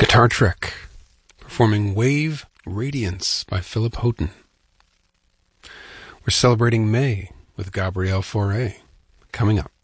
Guitar Trick, performing Wave Radiance by Philip Houghton. We're celebrating May with Gabrielle Fauré. Coming up.